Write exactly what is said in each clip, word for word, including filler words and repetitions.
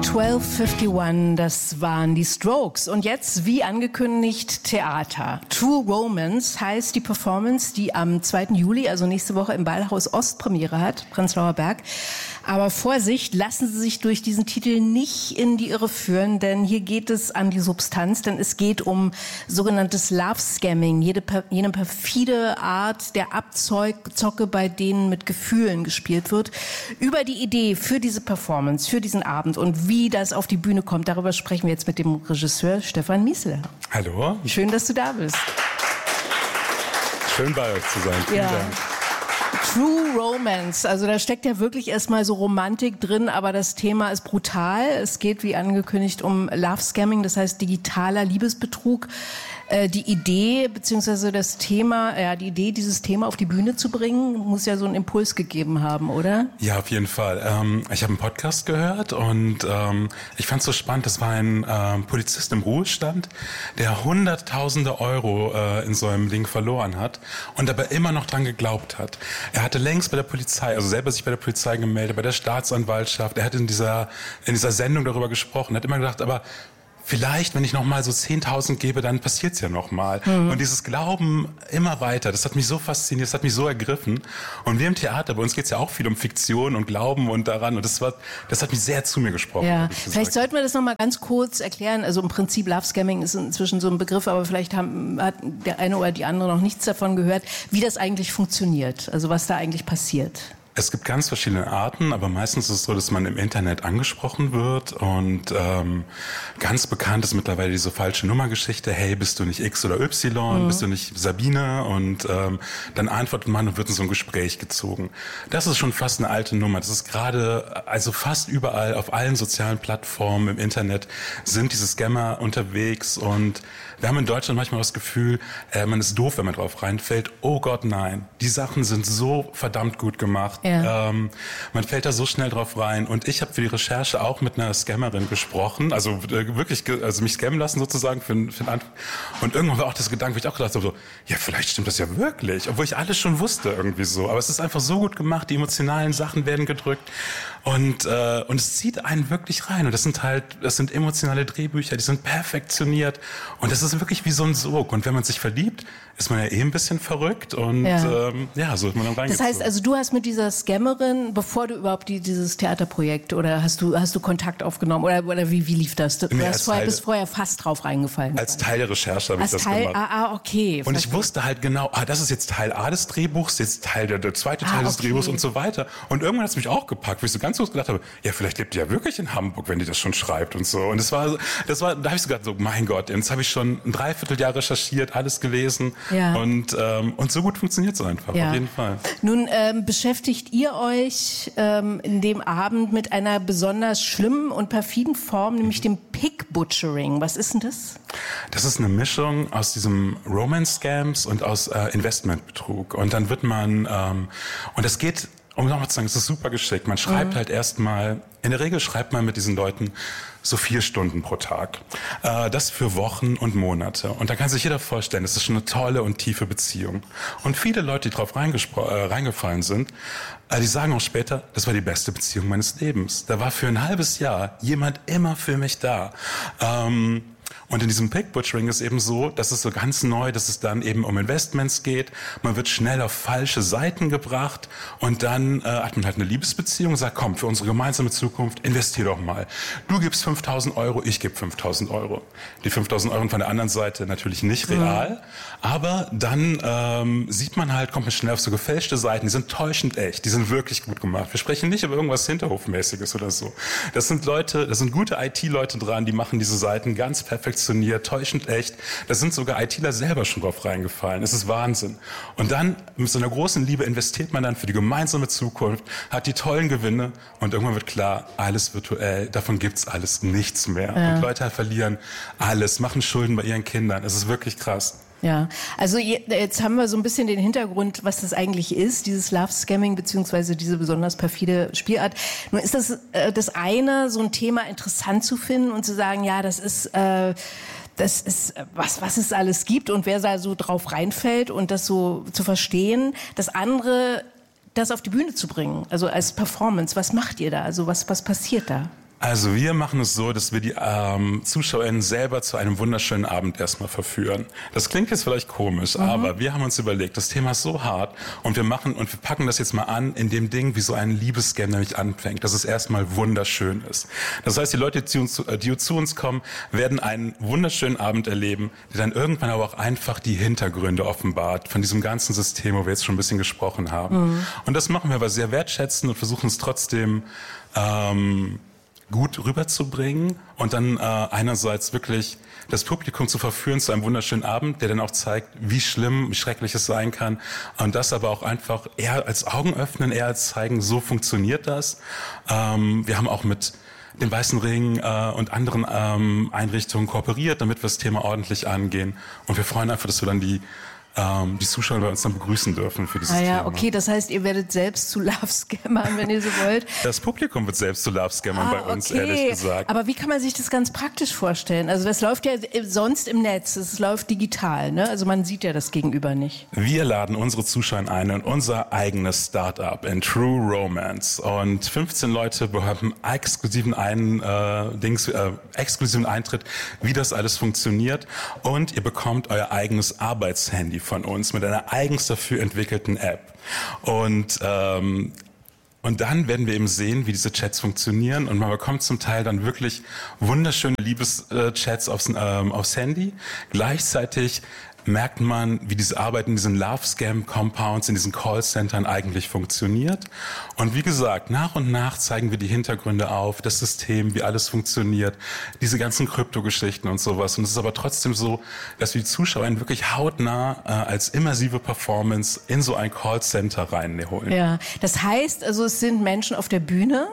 zwölf einundfünfzig, das waren die Strokes. Und jetzt, wie angekündigt, Theater. True Romance heißt die Performance, die am zweiten Juli, also nächste Woche im Ballhaus Ost Premiere hat, Prenzlauer Berg. Aber Vorsicht, lassen Sie sich durch diesen Titel nicht in die Irre führen, denn hier geht es an die Substanz, denn es geht um sogenanntes Love-Scamming, jede, jene perfide Art der Abzocke, bei denen mit Gefühlen gespielt wird. Über die Idee für diese Performance, für diesen Abend und wie das auf die Bühne kommt, darüber sprechen wir jetzt mit dem Regisseur Stefan Miesler. Hallo. Schön, dass du da bist. Schön bei euch zu sein. Vielen ja. Dank. True Romance, also da steckt ja wirklich erstmal so Romantik drin, aber das Thema ist brutal. Es geht, wie angekündigt, um Love Scamming, das heißt digitaler Liebesbetrug. Äh, die Idee, beziehungsweise das Thema, ja, die Idee, dieses Thema auf die Bühne zu bringen, muss ja so einen Impuls gegeben haben, oder? Ja, auf jeden Fall. Ähm, ich habe einen Podcast gehört und ähm, ich fand es so spannend. Das war ein ähm, Polizist im Ruhestand, der Hunderttausende Euro äh, in so einem Ding verloren hat und aber immer noch dran geglaubt hat. Er hatte längst bei der Polizei, also selber sich bei der Polizei gemeldet, bei der Staatsanwaltschaft. Er hat in dieser in dieser Sendung darüber gesprochen, hat immer gedacht, aber vielleicht, wenn ich noch mal so zehntausend gebe, dann passiert's ja noch mal. Mhm. Und dieses Glauben immer weiter, das hat mich so fasziniert, das hat mich so ergriffen. Und wir im Theater, bei uns geht's ja auch viel um Fiktion und Glauben und daran. Und das war, das hat mich sehr zu mir gesprochen. Ja, vielleicht sollten wir das noch mal ganz kurz erklären. Also im Prinzip Love Scamming ist inzwischen so ein Begriff, aber vielleicht haben, hat der eine oder die andere noch nichts davon gehört, wie das eigentlich funktioniert. Also was da eigentlich passiert. Es gibt ganz verschiedene Arten, aber meistens ist es so, dass man im Internet angesprochen wird und ähm, ganz bekannt ist mittlerweile diese falsche Nummergeschichte, hey, bist du nicht X oder Y, mhm. bist du nicht Sabine? Und ähm, dann antwortet man und wird in so ein Gespräch gezogen. Das ist schon fast eine alte Nummer. Das ist gerade, also fast überall auf allen sozialen Plattformen im Internet sind diese Scammer unterwegs und wir haben in Deutschland manchmal das Gefühl, äh, man ist doof, wenn man drauf reinfällt. Oh Gott, nein. Die Sachen sind so verdammt gut gemacht. Ja. Ähm, man fällt da so schnell drauf rein. Und ich habe für die Recherche auch mit einer Scammerin gesprochen. Also äh, wirklich, also mich scammen lassen sozusagen für, für den Anfang. Und irgendwann war auch das Gedanke, wo ich auch gedacht habe, so, ja, vielleicht stimmt das ja wirklich. Obwohl ich alles schon wusste irgendwie so. Aber es ist einfach so gut gemacht. Die emotionalen Sachen werden gedrückt. Und, äh, und es zieht einen wirklich rein. Und das sind halt, das sind emotionale Drehbücher, die sind perfektioniert. Und das ist wirklich wie so ein Sog. Und wenn man sich verliebt, ist man ja eh ein bisschen verrückt. Und ja, ähm, ja so ist man dann reingezogen. Das heißt also, du hast mit dieser Scammerin, bevor du überhaupt die, dieses Theaterprojekt, oder hast du, hast du Kontakt aufgenommen? Oder, oder wie, wie lief das? Du nee, hast vorher, bist vorher fast drauf reingefallen. Als Teil der Recherche habe ich das Teil, gemacht. Ah, ah, okay. Und ich wusste halt genau, ah, das ist jetzt Teil A des Drehbuchs, jetzt Teil der, der zweite Teil ah, okay. des Drehbuchs und so weiter. Und irgendwann hat es mich auch gepackt, wo ich so ganz kurz gedacht habe, ja, vielleicht lebt die ja wirklich in Hamburg, wenn die das schon schreibt und so. Und das war, das war, da habe ich so gedacht, so, mein Gott, jetzt habe ich schon ein Dreivierteljahr recherchiert, alles gelesen. Ja. Und, ähm, und so gut funktioniert es einfach, ja. auf jeden Fall. Nun ähm, beschäftigt ihr euch ähm, in dem Abend mit einer besonders schlimmen und perfiden Form, nämlich dem Pig-Butchering. Was ist denn das? Das ist eine Mischung aus diesem Romance-Scams und aus äh, Investmentbetrug. Und dann wird man, ähm, und das geht, um nochmal zu sagen, es ist super geschickt. Man schreibt mhm. halt erstmal, in der Regel schreibt man mit diesen Leuten so vier Stunden pro Tag. Äh, das für Wochen und Monate. Und da kann sich jeder vorstellen, das ist schon eine tolle und tiefe Beziehung. Und viele Leute, die drauf reingespro- äh, reingefallen sind, äh, die sagen auch später, das war die beste Beziehung meines Lebens. Da war für ein halbes Jahr jemand immer für mich da. Ähm, Und in diesem Pig-Butchering ist eben so, das ist so ganz neu, dass es dann eben um Investments geht. Man wird schnell auf falsche Seiten gebracht und dann äh, hat man halt eine Liebesbeziehung und sagt, komm, für unsere gemeinsame Zukunft, investier doch mal. Du gibst fünftausend Euro, ich gebe fünftausend Euro. Die fünftausend Euro von der anderen Seite natürlich nicht real, mhm. aber dann ähm, sieht man halt, kommt man schnell auf so gefälschte Seiten, die sind täuschend echt, die sind wirklich gut gemacht. Wir sprechen nicht über irgendwas Hinterhofmäßiges oder so. Das sind Leute, das sind gute I T-Leute dran, die machen diese Seiten ganz perfekt, täuschend echt. Da sind sogar ITler selber schon drauf reingefallen. Es ist Wahnsinn. Und dann mit so einer großen Liebe investiert man dann für die gemeinsame Zukunft, hat die tollen Gewinne und irgendwann wird klar, alles virtuell, davon gibt's alles nichts mehr. Ja. Und Leute verlieren alles, machen Schulden bei ihren Kindern. Es ist wirklich krass. Ja, also jetzt haben wir so ein bisschen den Hintergrund, was das eigentlich ist, dieses Love-Scamming beziehungsweise diese besonders perfide Spielart. Nun ist das äh, das eine, so ein Thema interessant zu finden und zu sagen, ja, das ist äh, das ist was was es alles gibt und wer da so drauf reinfällt und das so zu verstehen. Das andere, das auf die Bühne zu bringen, also als Performance. Was macht ihr da? Also was was passiert da? Also wir machen es so, dass wir die ähm, ZuschauerInnen selber zu einem wunderschönen Abend erstmal verführen. Das klingt jetzt vielleicht komisch, mhm. aber wir haben uns überlegt, das Thema ist so hart und wir machen und wir packen das jetzt mal an in dem Ding, wie so ein Liebescam nämlich anfängt, dass es erstmal wunderschön ist. Das heißt, die Leute, die, uns, die zu uns kommen, werden einen wunderschönen Abend erleben, der dann irgendwann aber auch einfach die Hintergründe offenbart von diesem ganzen System, wo wir jetzt schon ein bisschen gesprochen haben. Mhm. Und das machen wir aber sehr wertschätzen und versuchen es trotzdem ähm, gut rüberzubringen und dann äh, einerseits wirklich das Publikum zu verführen zu einem wunderschönen Abend, der dann auch zeigt, wie schlimm, wie schrecklich es sein kann und das aber auch einfach eher als Augen öffnen, eher als zeigen, so funktioniert das. Ähm, wir haben auch mit dem Weißen Ring äh, und anderen ähm, Einrichtungen kooperiert, damit wir das Thema ordentlich angehen und wir freuen einfach, dass wir dann die Ähm, die Zuschauer bei uns dann begrüßen dürfen für dieses ah ja, Thema. Okay, das heißt, ihr werdet selbst zu Love-Scammern, wenn ihr so wollt. Das Publikum wird selbst zu Love-Scammern ah, bei uns, okay. ehrlich gesagt. Aber wie kann man sich das ganz praktisch vorstellen? Also das läuft ja sonst im Netz, es läuft digital, ne? Also man sieht ja das Gegenüber nicht. Wir laden unsere Zuschauer ein in unser eigenes Start-up in True Romance und fünfzehn Leute bekommen exklusiven, ein, äh, Dings, äh, exklusiven Eintritt, wie das alles funktioniert und ihr bekommt euer eigenes Arbeitshandy von uns mit einer eigens dafür entwickelten App. Und ähm, und dann werden wir eben sehen, wie diese Chats funktionieren und man bekommt zum Teil dann wirklich wunderschöne Liebeschats aufs, ähm, aufs Handy. Gleichzeitig merkt man, wie diese Arbeit in diesen Love-Scam-Compounds, in diesen Callcentern eigentlich funktioniert. Und wie gesagt, nach und nach zeigen wir die Hintergründe auf, das System, wie alles funktioniert, diese ganzen Kryptogeschichten und sowas. Und es ist aber trotzdem so, dass wir die Zuschauer wirklich hautnah äh, als immersive Performance in so ein Callcenter reinholen. Ja, das heißt, also es sind Menschen auf der Bühne,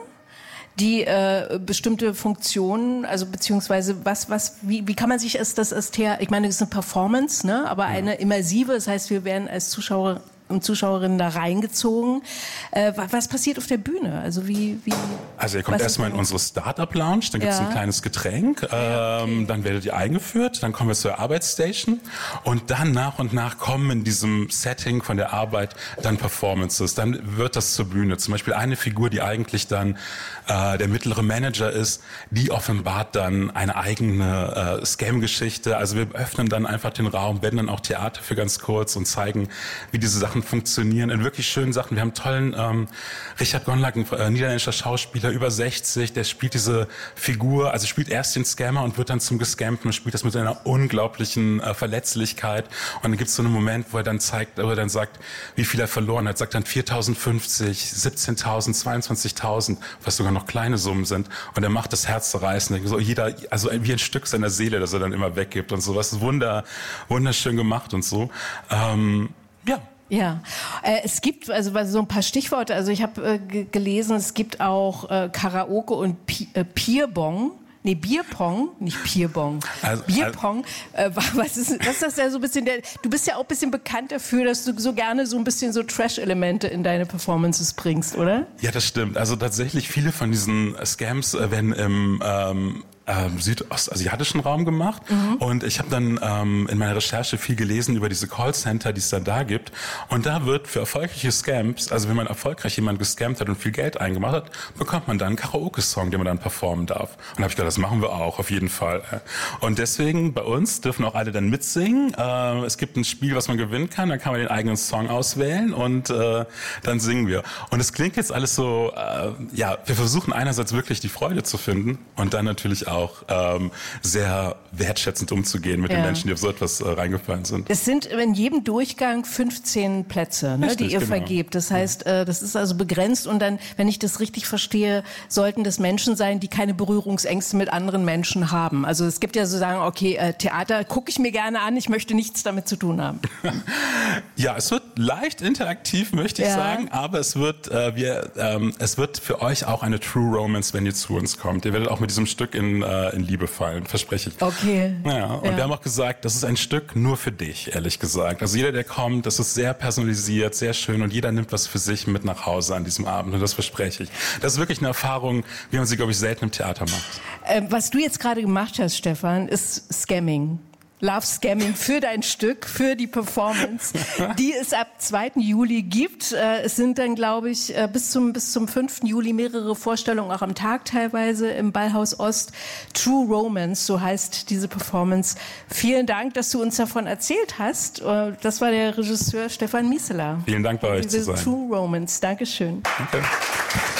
die äh, bestimmte Funktionen, also beziehungsweise was, was, wie, wie kann man sich als das als Thea, ich meine, das ist eine Performance, ne, aber eine immersive, das heißt, wir werden als Zuschauer und Zuschauerinnen da reingezogen. Äh, was passiert auf der Bühne? Also wie, wie Also ihr kommt erstmal in unsere Startup-Lounge, dann gibt es ja. ein kleines Getränk, ähm, okay. dann werdet ihr eingeführt, dann kommen wir zur Arbeitsstation und dann nach und nach kommen in diesem Setting von der Arbeit dann Performances, dann wird das zur Bühne. Zum Beispiel eine Figur, die eigentlich dann äh, der mittlere Manager ist, die offenbart dann eine eigene äh, Scam-Geschichte. Also wir öffnen dann einfach den Raum, werden dann auch Theater für ganz kurz und zeigen, wie diese Sachen funktionieren in wirklich schönen Sachen. Wir haben tollen ähm, Richard Gonlack, ein äh, niederländischer Schauspieler, über sechzig, der spielt diese Figur, also spielt erst den Scammer und wird dann zum Gescammten und spielt das mit einer unglaublichen äh, Verletzlichkeit. Und dann gibt es so einen Moment, wo er dann zeigt, wo er dann sagt, wie viel er verloren hat. Sagt dann viertausendfünfzig, siebzehntausend, zweiundzwanzigtausend, was sogar noch kleine Summen sind. Und er macht das Herz zerreißen. So jeder, also wie ein Stück seiner Seele, das er dann immer weggibt und so. Was wunder, wunderschön gemacht und so. Ähm, ja. Ja, äh, es gibt also so ein paar Stichworte. Also ich habe äh, g- gelesen, es gibt auch äh, Karaoke und Pi- äh, Pierbong. Nee, Bierpong, nicht Pierbong. Also, Bierpong. Äh, was ist, was ist das ja so ein bisschen der, du bist ja auch ein bisschen bekannt dafür, dass du so gerne so ein bisschen so Trash-Elemente in deine Performances bringst, oder? Ja, das stimmt. Also tatsächlich viele von diesen Scams äh, werden im ähm, ähm, südostasiatischen Raum gemacht. Mhm. Und ich habe dann ähm, in meiner Recherche viel gelesen über diese Callcenter, die es dann da gibt. Und da wird für erfolgreiche Scams, also wenn man erfolgreich jemanden gescammt hat und viel Geld eingemacht hat, bekommt man dann einen Karaoke-Song, den man dann performen darf. Und da habe ich gedacht, das machen wir auch, auf jeden Fall. Und deswegen bei uns dürfen auch alle dann mitsingen. Äh, es gibt ein Spiel, was man gewinnen kann, dann kann man den eigenen Song auswählen und äh, dann singen wir. Und es klingt jetzt alles so, äh, ja, wir versuchen einerseits wirklich die Freude zu finden und dann natürlich auch auch ähm, sehr wertschätzend umzugehen mit ja. den Menschen, die auf so etwas äh, reingefallen sind. Es sind in jedem Durchgang fünfzehn Plätze, ne, richtig, die ihr genau. vergebt. Das heißt, äh, das ist also begrenzt und dann, wenn ich das richtig verstehe, sollten das Menschen sein, die keine Berührungsängste mit anderen Menschen haben. Also es gibt ja so sagen, okay, äh, Theater gucke ich mir gerne an, ich möchte nichts damit zu tun haben. Ja, es wird leicht interaktiv, möchte ich ja. sagen, aber es wird, äh, wir, ähm, es wird für euch auch eine True Romance, wenn ihr zu uns kommt. Ihr werdet auch mit diesem Stück in in Liebe fallen, verspreche ich. Okay. Ja, und ja. wir haben auch gesagt, das ist ein Stück nur für dich, ehrlich gesagt. Also jeder, der kommt, das ist sehr personalisiert, sehr schön und jeder nimmt was für sich mit nach Hause an diesem Abend und das verspreche ich. Das ist wirklich eine Erfahrung, wie man sie, glaube ich, selten im Theater macht. Äh, was du jetzt gerade gemacht hast, Stefan, ist Scamming. Love Scamming für dein Stück, für die Performance, die es ab zweiten Juli gibt. Es sind dann, glaube ich, bis zum, bis zum fünften Juli mehrere Vorstellungen, auch am Tag teilweise im Ballhaus Ost. True Romance, so heißt diese Performance. Vielen Dank, dass du uns davon erzählt hast. Das war der Regisseur Stefan Mieseler. Vielen Dank, bei euch zu sein. True Romance. Dankeschön. Danke.